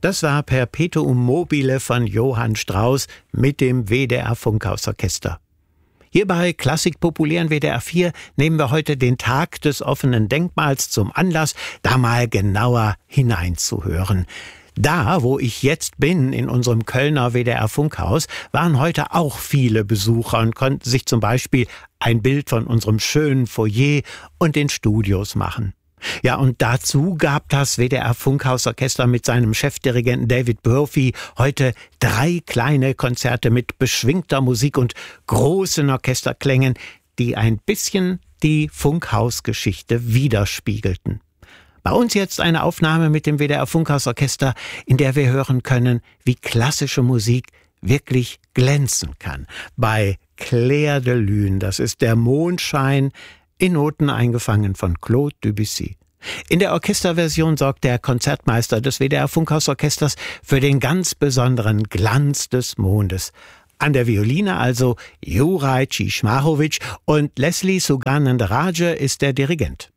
Das war Perpetuum mobile von Johann Strauss mit dem WDR Funkhausorchester. Hier bei Klassik populär in WDR 4 nehmen wir heute den Tag des offenen Denkmals zum Anlass, da mal genauer hineinzuhören. Da, wo ich jetzt bin, in unserem Kölner WDR Funkhaus, waren heute auch viele Besucher und konnten sich zum Beispiel ein Bild von unserem schönen Foyer und den Studios machen. Ja, und dazu gab das WDR Funkhausorchester mit seinem Chefdirigenten David Brophy heute 3 kleine Konzerte mit beschwingter Musik und großen Orchesterklängen, die ein bisschen die Funkhausgeschichte widerspiegelten. Bei uns jetzt eine Aufnahme mit dem WDR Funkhausorchester, in der wir hören können, wie klassische Musik wirklich glänzen kann. Bei Clair de Lune, das ist der Mondschein, in Noten eingefangen von Claude Debussy. In der Orchesterversion sorgt der Konzertmeister des WDR Funkhausorchesters für den ganz besonderen Glanz des Mondes. An der Violine also Juraj Csikszmarowicz und Leslie Suganandarajah ist der Dirigent.